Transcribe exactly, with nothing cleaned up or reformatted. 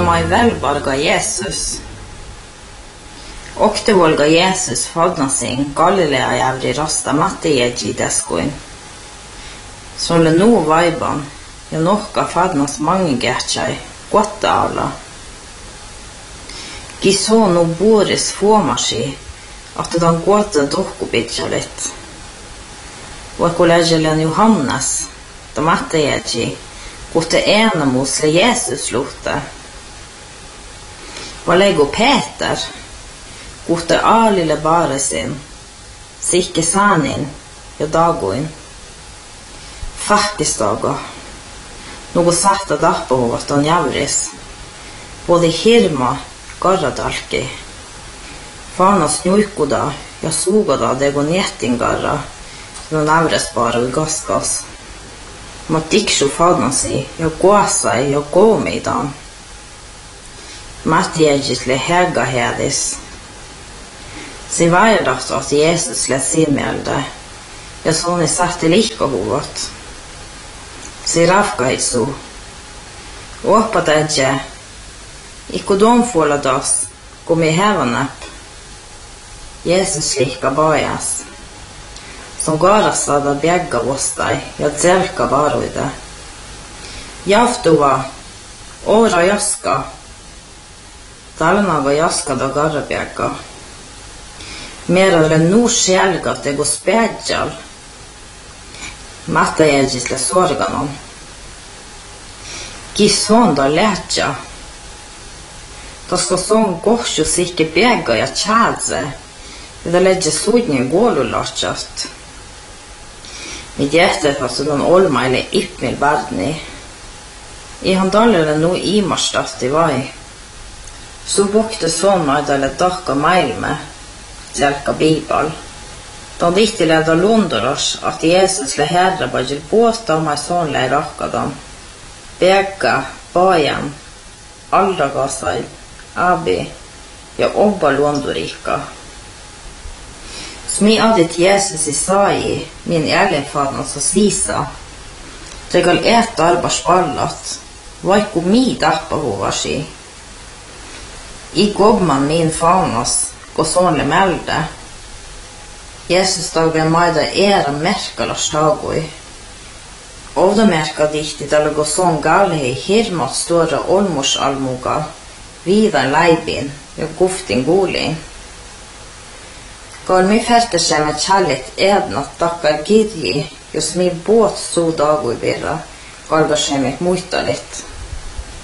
mai välvarga Jesus. Okte volga Jesus fadnasin Galilea jävri rasta Mattejeji deskoin. Solle nu vaiban ja nohka fadnas mange gertjai kotta alla. Kiso nu boris fuomasi, att han gåta dohkubitjalit. Vakuläjelen Johannes, da Mattejeji, kotte enamus le Jesus luhte. Valego Peter, kotte alille baresin, sikke sanin ja dagoin. Fakkistaga, nogo satta dappahuvat on javris, både hirma, garradalki. Fanas njulkuda ja sugada dego nietingarra, no nävres bara vid gaskas. Ma tikshu fadnasi ja kuasai ja koomeidan. Mattiejis le hega hedis. Si vairdat at Jesus le simelde, ja soni sahti lihkahuvat. Si rafkaisu. Opatedje, ikku domfuoladas, komi hevanep. Jesus lihka bajas. Som garasada bjegga vostai ja tselka varuide. Jaftuva, ora jaska. Talnaga jaska da garrabjegga. Merare nu själga te go spädjal. Mattajejis le sorganon. Kisson da lätja. Da ska sån gorsju sikke bjegga ja tjadze. Det lägger sudnje gålulatjat. Mitt hjärta fast den olma eller ippmil badni. I han dalade nu i marstat i vai. Så bokte såna eller dakka mailme. Selka bibal. De vittile da londoras att Jesus le herra bajil båta om son le rakkadan. Begga, bajan, aldagasai, abi, ja obba londorika. Smi adit Jesus i sai, min egenfadnas och sisa. Regal ett arba spallat, vaiku mi dappa hovasi. I gobman min fanas, gå sånle melde. Jesus dagen maida era merkalas tagoi. Ovda merka dikti dala gå sån galhe hirmat stora olmors almuga, vidan leibin, ja guftin gulin. Gal mi färte sig med kärlet ednat tackar gidji, jos mi båt så dago i birra, galga sig med muitalit.